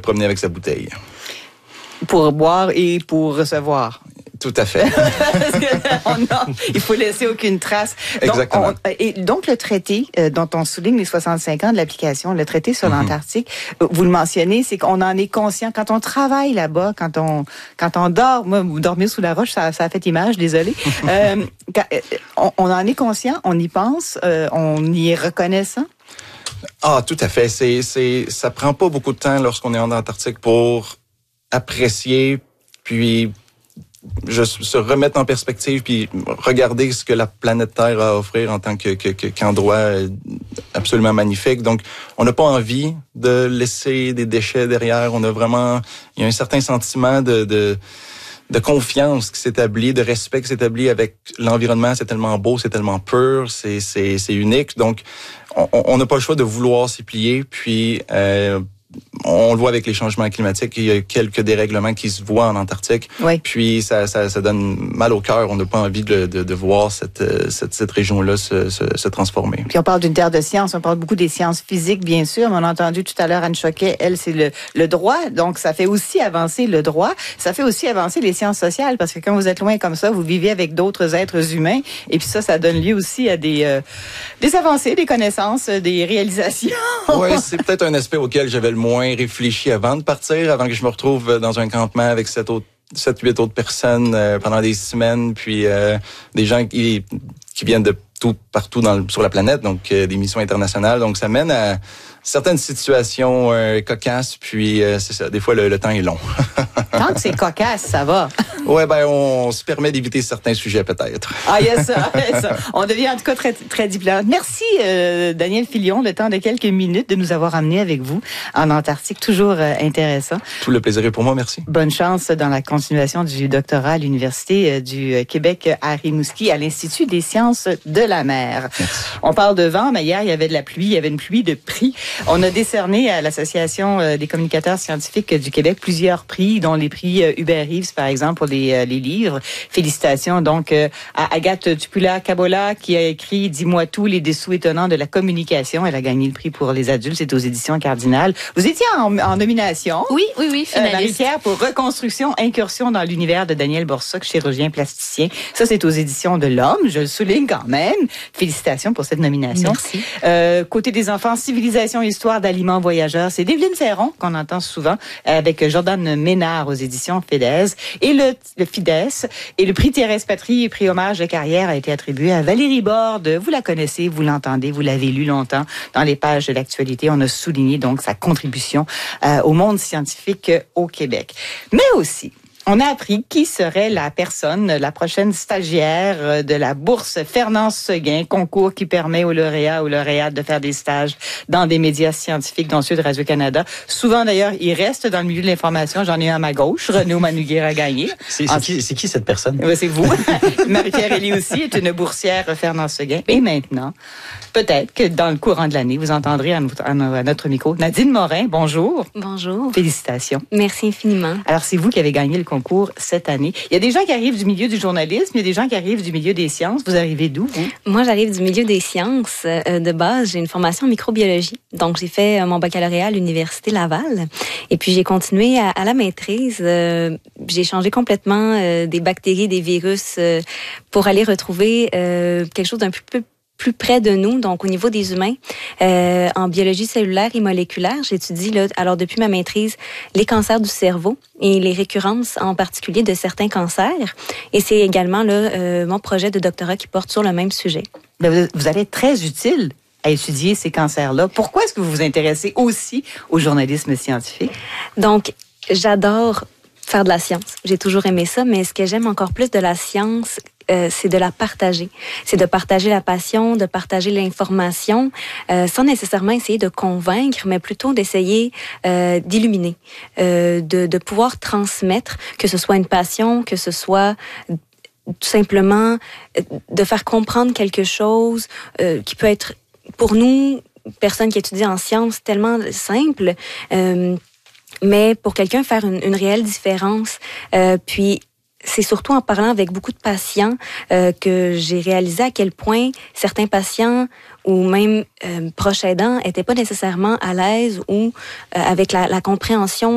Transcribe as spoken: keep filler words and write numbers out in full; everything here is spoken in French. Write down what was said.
promener avec sa bouteille. Pour boire et pour recevoir. Tout à fait. Parce que on a, il faut laisser aucune trace. Donc, Exactement. On, et donc, le traité euh, dont on souligne les soixante-cinq ans de l'application, le traité sur mm-hmm. l'Antarctique, euh, vous le mentionnez, c'est qu'on en est conscient. Quand on travaille là-bas, quand on quand on dort, moi, vous dormir sous la roche, ça, ça a fait image, désolé. euh, quand, on, on en est conscient, on y pense, euh, on y est reconnaissant. Ah, tout à fait. C'est, c'est, ça prend pas beaucoup de temps lorsqu'on est en Antarctique pour apprécier, puis je, se remettre en perspective, puis regarder ce que la planète Terre a à offrir en tant que, que, que, qu'endroit absolument magnifique. Donc, on n'a pas envie de laisser des déchets derrière. On a vraiment, il y a un certain sentiment de, de, de confiance qui s'établit, de respect qui s'établit avec l'environnement. C'est tellement beau, c'est tellement pur, c'est, c'est, c'est unique. Donc, on n'a pas le choix de vouloir s'y plier, puis euh, on le voit avec les changements climatiques, il y a quelques dérèglements qui se voient en Antarctique, oui. Puis ça, ça, ça donne mal au cœur. On n'a pas envie de, de, de voir cette, cette, cette région-là se, se, se transformer. Puis on parle d'une terre de sciences, on parle beaucoup des sciences physiques, bien sûr, mais on a entendu tout à l'heure Anne Choquet, elle, c'est le, le droit, donc ça fait aussi avancer le droit, ça fait aussi avancer les sciences sociales, parce que quand vous êtes loin comme ça, vous vivez avec d'autres êtres humains, et puis ça, ça donne lieu aussi à des, euh, des avancées, des connaissances, des réalisations. Oui, c'est peut-être un aspect auquel j'avais le moins réfléchi avant de partir, avant que je me retrouve dans un campement avec sept autres, sept, huit autres personnes euh, pendant des semaines, puis euh, des gens qui, qui viennent de tout partout dans le, sur la planète, donc euh, des missions internationales. Donc ça mène à certaines situations euh, cocasses, puis euh, c'est ça, des fois le, le temps est long. Tant que c'est cocasse, ça va. Ouais, ben on se permet d'éviter certains sujets peut-être. Ah, il y a ça, il y a ça. On devient en tout cas très, très diplomate. Merci euh, Daniel Filion, le temps de quelques minutes de nous avoir amenés avec vous en Antarctique. Toujours euh, intéressant. Tout le plaisir est pour moi, merci. Bonne chance dans la continuation du doctorat à l'Université euh, du Québec à Rimouski, à l'Institut des sciences de la mer. Merci. On parle de vent, mais hier, il y avait de la pluie, il y avait une pluie de prix. On a décerné à l'Association des communicateurs scientifiques du Québec plusieurs prix, dont les prix Hubert Reeves, par exemple, pour les, les livres. Félicitations donc à Agathe Tupula-Kabola qui a écrit « Dis-moi tout, les dessous étonnants de la communication ». Elle a gagné le prix pour les adultes, c'est aux éditions Cardinal. Vous étiez en, en nomination. Oui, oui, oui, finaliste. Euh, Marie-Pierre, pour Reconstruction, incursion dans l'univers de Daniel Borsac, chirurgien plasticien. Ça, c'est aux éditions de l'Homme, je le souligne quand même. Félicitations pour cette nomination. Merci. Euh, côté des enfants, Civilisation, Histoire d'aliments voyageurs. C'est d'Evelyne Ferron qu'on entend souvent avec Jordan Ménard aux éditions Fidesz. Et le, le Fidesz. Et le prix Thérèse Patry et prix Hommage de carrière a été attribué à Valérie Borde. Vous la connaissez, vous l'entendez, vous l'avez lu longtemps dans les pages de l'actualité. On a souligné donc sa contribution euh, au monde scientifique au Québec. Mais aussi, on a appris qui serait la personne, la prochaine stagiaire de la bourse Fernand Seguin, concours qui permet aux lauréats ou lauréates de faire des stages dans des médias scientifiques, dont ceux de Radio-Canada. Souvent, d'ailleurs, ils restent dans le milieu de l'information. J'en ai un à ma gauche. Renaud Manouguer a gagné. C'est, c'est, qui, c'est qui cette personne? C'est vous. Marie-Pierre Elie aussi est une boursière Fernand Seguin. Et maintenant, peut-être que dans le courant de l'année, vous entendrez à notre, à notre micro Nadine Morin. Bonjour. Bonjour. Félicitations. Merci infiniment. Alors, c'est vous qui avez gagné le concours cette année. Il y a des gens qui arrivent du milieu du journalisme, il y a des gens qui arrivent du milieu des sciences. Vous arrivez d'où, vous? Moi, j'arrive du milieu des sciences. Euh, de base, j'ai une formation en microbiologie. Donc, j'ai fait euh, mon baccalauréat à l'Université Laval. Et puis, j'ai continué à, à la maîtrise. Euh, j'ai changé complètement euh, des bactéries, des virus euh, pour aller retrouver euh, quelque chose d'un peu plus plus près de nous, donc au niveau des humains. Euh, en biologie cellulaire et moléculaire, j'étudie, là, alors depuis ma maîtrise, les cancers du cerveau et les récurrences en particulier de certains cancers. Et c'est également là, euh, mon projet de doctorat qui porte sur le même sujet. Vous allez être très utile à étudier ces cancers-là. Pourquoi est-ce que vous vous intéressez aussi au journalisme scientifique? Donc, j'adore faire de la science. J'ai toujours aimé ça, mais ce que j'aime encore plus de la science, Euh, c'est de la partager. C'est de partager la passion, de partager l'information, euh, sans nécessairement essayer de convaincre, mais plutôt d'essayer euh, d'illuminer, euh, de, de pouvoir transmettre, que ce soit une passion, que ce soit tout simplement de faire comprendre quelque chose euh, qui peut être, pour nous, personnes qui étudient en sciences, tellement simple, euh, mais pour quelqu'un faire une, une réelle différence. Euh, puis c'est surtout en parlant avec beaucoup de patients euh, que j'ai réalisé à quel point certains patients ou même euh, proches aidants étaient pas nécessairement à l'aise ou euh, avec la, la compréhension